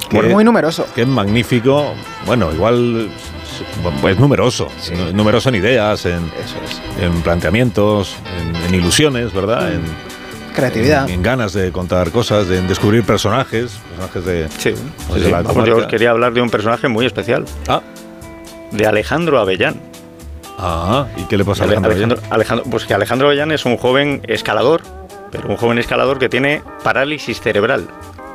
muy numeroso. Que es magnífico. Bueno, igual es numeroso. Sí. Numeroso en ideas, en planteamientos, en ilusiones, ¿verdad? En creatividad. En ganas de contar cosas, de descubrir personajes de... Sí. Yo os quería hablar de un personaje muy especial. De Alejandro Avellán. ¿Y qué le pasa a Alejandro Avellán? Pues que Alejandro Avellán es un joven escalador, pero un joven escalador que tiene parálisis cerebral.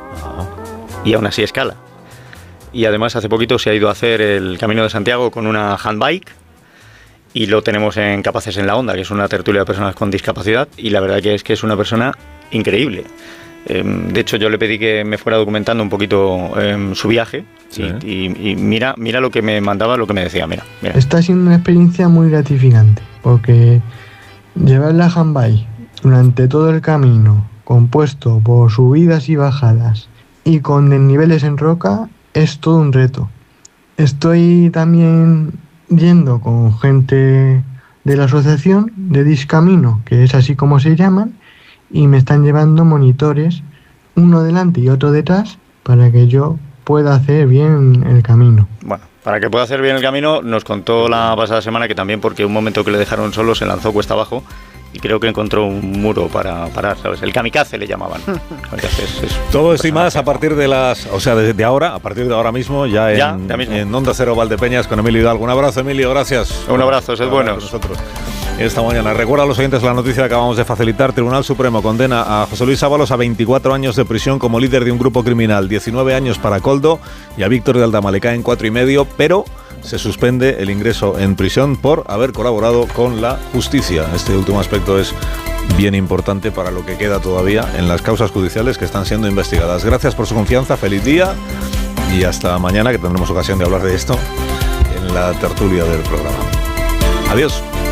Y aún así escala. Y además hace poquito se ha ido a hacer el Camino de Santiago con una handbike y lo tenemos en Capaces en la Onda, que es una tertulia de personas con discapacidad, y la verdad que es una persona increíble. De hecho, yo le pedí que me fuera documentando un poquito su viaje. Sí. Y mira lo que me mandaba, lo que me decía. Mira. Está siendo una experiencia muy gratificante, porque llevar la handbike durante todo el camino, compuesto por subidas y bajadas y con desniveles en roca, es todo un reto. Estoy también yendo con gente de la asociación de Discamino, que es así como se llaman, y me están llevando monitores, uno delante y otro detrás, para que yo pueda hacer bien el camino. Bueno, para que pueda hacer bien el camino, nos contó la pasada semana que también, porque un momento que le dejaron solo, se lanzó cuesta abajo y creo que encontró un muro para parar, ¿sabes? El kamikaze le llamaban. Todo esto y más a partir de desde ahora, a partir de ahora mismo, en Onda Cero Valdepeñas con Emilio Hidalgo. Un abrazo, Emilio, gracias. Un abrazo, sed buenos. Nosotros. Esta mañana, recuerda a los oyentes la noticia que acabamos de facilitar. Tribunal Supremo condena a José Luis Ábalos a 24 años de prisión como líder de un grupo criminal, 19 años para Koldo, y a Víctor de Aldama le caen 4,5, pero se suspende el ingreso en prisión por haber colaborado con la justicia. Este último aspecto es bien importante para lo que queda todavía en las causas judiciales que están siendo investigadas. Gracias por su confianza, feliz día y hasta mañana, que tendremos ocasión de hablar de esto en la tertulia del programa. Adiós.